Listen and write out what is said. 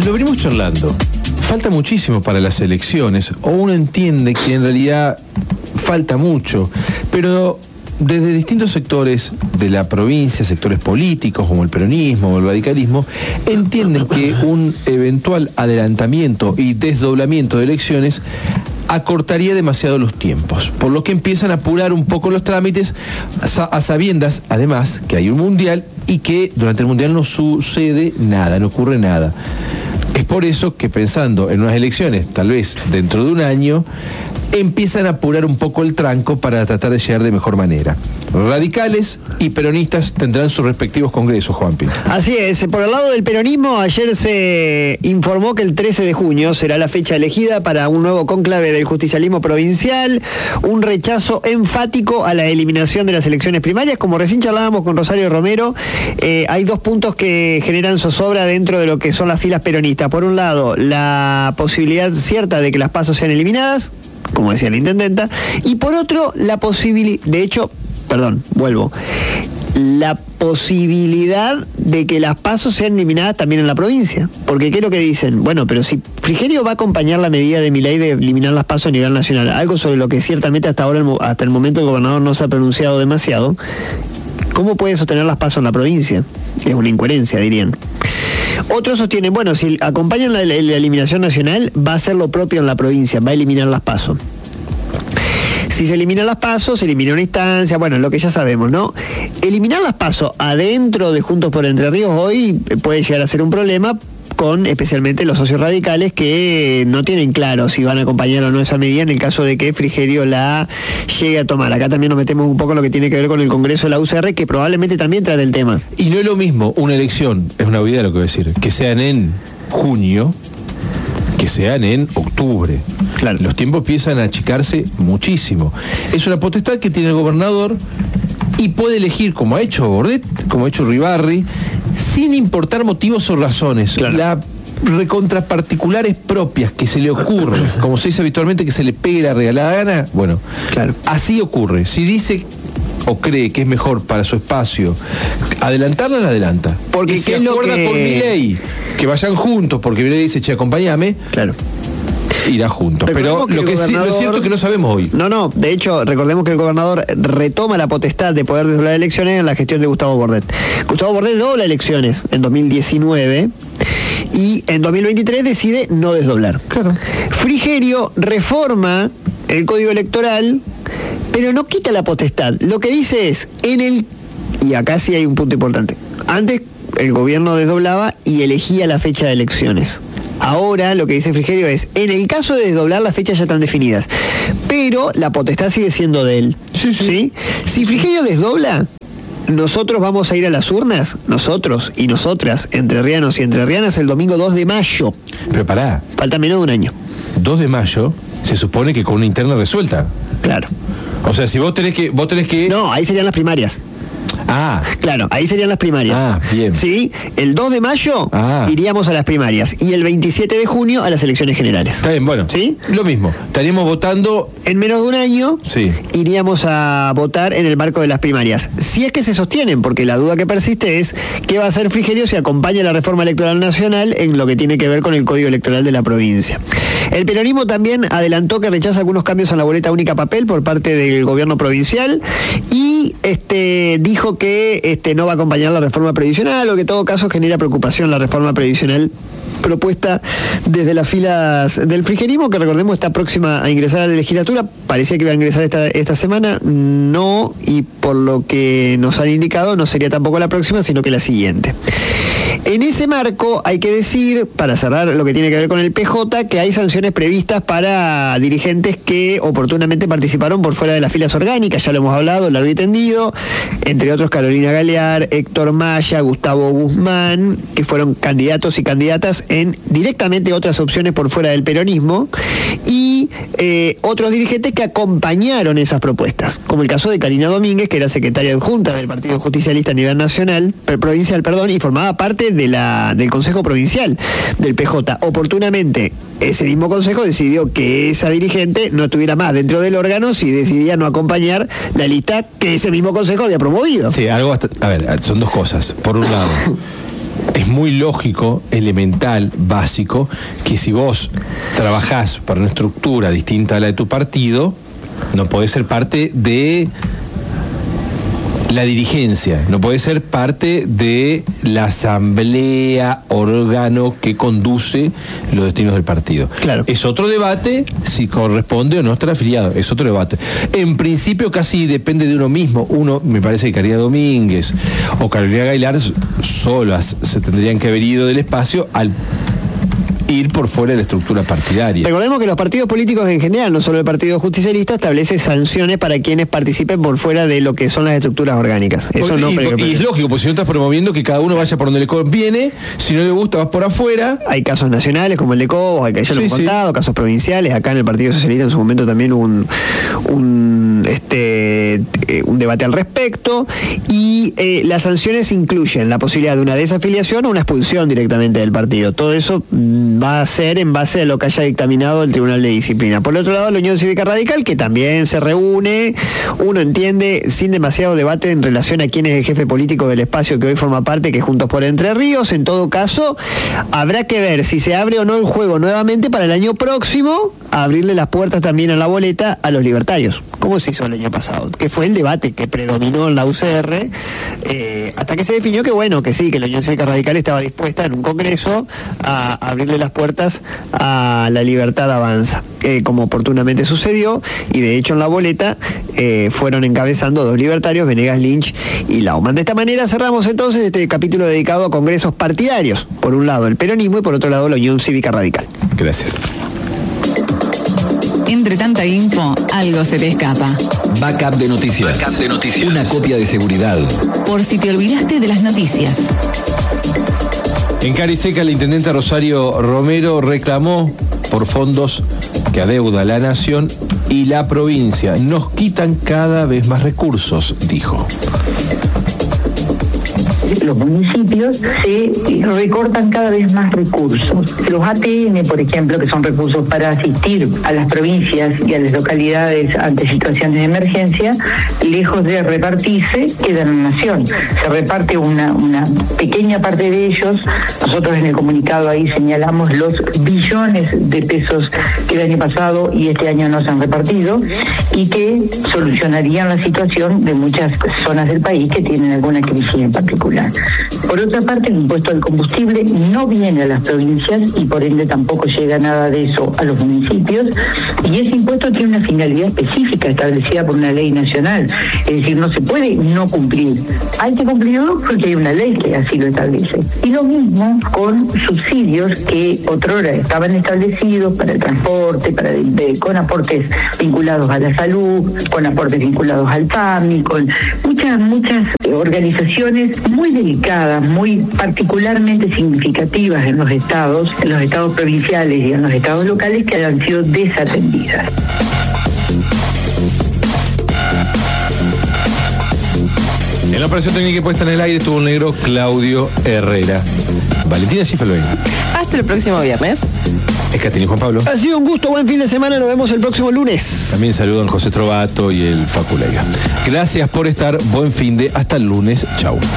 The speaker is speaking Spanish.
lo venimos charlando. Falta muchísimo para las elecciones, o uno entiende que en realidad falta mucho, pero desde distintos sectores de la provincia, sectores políticos como el peronismo o el radicalismo, entienden que un eventual adelantamiento y desdoblamiento de elecciones acortaría demasiado los tiempos, por lo que empiezan a apurar un poco los trámites, a sabiendas, además, que hay un mundial y que durante el mundial no sucede nada, no ocurre nada. Es por eso que pensando en unas elecciones, tal vez dentro de un año, empiezan a apurar un poco el tranco para tratar de llegar de mejor manera. Radicales y peronistas tendrán sus respectivos congresos, Juanpi. Así es, por el lado del peronismo, ayer se informó que el 13 de junio será la fecha elegida para un nuevo cónclave del justicialismo provincial, un rechazo enfático a la eliminación de las elecciones primarias. Como recién charlábamos con Rosario Romero, hay dos puntos que generan zozobra dentro de lo que son las filas peronistas. Por un lado, la posibilidad cierta de que las PASO sean eliminadas, como decía la intendenta, y por otro, la posibilidad de que las PASO sean eliminadas también en la provincia. Porque ¿qué es lo que dicen? Bueno, pero si Frigerio va a acompañar la medida de Milei de eliminar las PASO a nivel nacional, algo sobre lo que ciertamente hasta el momento el gobernador no se ha pronunciado demasiado, ¿cómo puede sostener las PASO en la provincia? Es una incoherencia, dirían. Otros sostienen, bueno, si acompañan la eliminación nacional, va a hacer lo propio en la provincia, va a eliminar las PASO. Si se eliminan las PASO, se elimina una instancia, bueno, lo que ya sabemos, ¿no? Eliminar las PASO adentro de Juntos por Entre Ríos hoy puede llegar a ser un problema, con especialmente los socios radicales que no tienen claro si van a acompañar o no esa medida en el caso de que Frigerio la llegue a tomar. Acá también nos metemos un poco en lo que tiene que ver con el Congreso de la UCR, que probablemente también trate el tema. Y no es lo mismo una elección, es una obviedad lo que voy a decir, que sean en junio, que sean en octubre. Claro. Los tiempos empiezan a achicarse muchísimo. Es una potestad que tiene el gobernador y puede elegir, como ha hecho Bordet, como ha hecho Ribarri, sin importar motivos o razones. Claro. La recontraparticulares propias que se le ocurre, como se dice habitualmente, que se le pegue la regalada gana, bueno, claro, así ocurre. Si dice o cree que es mejor para su espacio adelantarla, la adelanta. Porque y se acuerda con Milei que vayan juntos, porque Milei dice, che, acompáñame. Claro. Irá juntos. Pero lo que sí, lo es cierto es que no sabemos hoy. No, de hecho, recordemos que el gobernador retoma la potestad de poder desdoblar elecciones en la gestión de Gustavo Bordet. Gustavo Bordet dobla elecciones en 2019 y en 2023 decide no desdoblar. Claro. Frigerio reforma el código electoral, pero no quita la potestad. Lo que dice es, y acá sí hay un punto importante, antes el gobierno desdoblaba y elegía la fecha de elecciones. Ahora lo que dice Frigerio es, en el caso de desdoblar, las fechas ya están definidas, pero la potestad sigue siendo de él. ¿Sí? Si Frigerio desdobla, nosotros vamos a ir a las urnas, nosotros y nosotras, entrerrianos y entrerrianas, el domingo 2 de mayo. Pero pará. Falta menos de un año. 2 de mayo, se supone que con una interna resuelta. Claro. O sea, si vos tenés que... No, ahí serían las primarias. Ah. Claro, ahí serían las primarias. Ah, bien. Sí, el 2 de mayo iríamos a las primarias y el 27 de junio a las elecciones generales. Está bien, bueno. ¿Sí? Lo mismo. Estaríamos votando... En menos de un año iríamos a votar en el marco de las primarias. Si es que se sostienen, porque la duda que persiste es qué va a hacer Frigerio si acompaña la reforma electoral nacional en lo que tiene que ver con el código electoral de la provincia. El peronismo también adelantó que rechaza algunos cambios en la boleta única papel por parte del gobierno provincial y dijo que no va a acompañar la reforma previsional, o que en todo caso genera preocupación la reforma previsional propuesta desde las filas del frigerismo, que recordemos está próxima a ingresar a la legislatura. Parecía que iba a ingresar esta semana, no, y por lo que nos han indicado no sería tampoco la próxima, sino que la siguiente. En ese marco hay que decir, para cerrar lo que tiene que ver con el PJ, que hay sanciones previstas para dirigentes que oportunamente participaron por fuera de las filas orgánicas, ya lo hemos hablado, largo y tendido, entre otros Carolina Galear, Héctor Maya, Gustavo Guzmán, que fueron candidatos y candidatas en directamente otras opciones por fuera del peronismo, y otros dirigentes que acompañaron esas propuestas, como el caso de Karina Domínguez, que era secretaria adjunta del Partido Justicialista a nivel provincial, y formaba parte del Consejo Provincial del PJ. Oportunamente, ese mismo Consejo decidió que esa dirigente no estuviera más dentro del órgano si decidía no acompañar la lista que ese mismo Consejo había promovido. Sí, son dos cosas. Por un lado, es muy lógico, elemental, básico, que si vos trabajás para una estructura distinta a la de tu partido, no podés ser parte de la dirigencia, no puede ser parte de la asamblea, órgano que conduce los destinos del partido. Claro. Es otro debate si corresponde o no estar afiliado, es otro debate. En principio casi depende de uno mismo. Uno, me parece que Karina Domínguez o Carolina Gaylar solas se tendrían que haber ido del espacio al ir por fuera de la estructura partidaria. Recordemos que los partidos políticos en general, no solo el Partido Justicialista, establece sanciones para quienes participen por fuera de lo que son las estructuras orgánicas. Eso no, y es lógico, porque si no estás promoviendo que cada uno vaya por donde le conviene, si no le gusta vas por afuera. Hay casos nacionales como el de Cobos, que ya lo hemos contado, casos provinciales. Acá en el Partido Socialista en su momento también hubo un debate al respecto, y las sanciones incluyen la posibilidad de una desafiliación o una expulsión directamente del partido. Todo eso va a ser en base a lo que haya dictaminado el Tribunal de Disciplina. Por otro lado, la Unión Cívica Radical, que también se reúne, uno entiende, sin demasiado debate en relación a quién es el jefe político del espacio que hoy forma parte, que es Juntos por Entre Ríos. En todo caso, habrá que ver si se abre o no el juego nuevamente para el año próximo, a abrirle las puertas también a la boleta a los libertarios, como se hizo el año pasado, que fue el debate que predominó en la UCR, hasta que se definió que bueno, que sí, que la Unión Cívica Radical estaba dispuesta en un congreso a abrirle las puertas a la Libertad Avanza, como oportunamente sucedió, y de hecho en la boleta fueron encabezando dos libertarios, Venegas Lynch y Laumann. De esta manera cerramos entonces este capítulo dedicado a congresos partidarios, por un lado el peronismo y por otro lado la Unión Cívica Radical. Gracias. Entre tanta info, algo se te escapa. Backup de noticias. Una copia de seguridad. Por si te olvidaste de las noticias. En Cariseca, el intendente Rosario Romero reclamó por fondos que adeuda la nación y la provincia. Nos quitan cada vez más recursos, dijo. Los municipios se recortan cada vez más recursos. Los ATN, por ejemplo, que son recursos para asistir a las provincias y a las localidades ante situaciones de emergencia, lejos de repartirse, quedan en la nación. Se reparte una pequeña parte de ellos. Nosotros en el comunicado ahí señalamos los billones de pesos que el año pasado y este año no se han repartido y que solucionarían la situación de muchas zonas del país que tienen alguna crisis en particular. Por otra parte, el impuesto al combustible no viene a las provincias y por ende tampoco llega nada de eso a los municipios, y ese impuesto tiene una finalidad específica establecida por una ley nacional, es decir, no se puede no cumplir, hay que cumplirlo porque hay una ley que así lo establece. Y lo mismo con subsidios que otrora estaban establecidos para el transporte, con aportes vinculados a la salud, con aportes vinculados al PAMI, con muchas organizaciones muy delicadas, muy particularmente significativas en los estados provinciales y en los estados locales, que han sido desatendidas. En la operación técnica y puesta en el aire estuvo el negro Claudio Herrera. Valentina Schiffelbein. Hasta el próximo viernes. Escatini Juan Pablo. Ha sido un gusto, buen fin de semana, nos vemos el próximo lunes. También saludan José Trovato y el Facu Leiga. Gracias por estar, buen fin de, hasta el lunes, chau.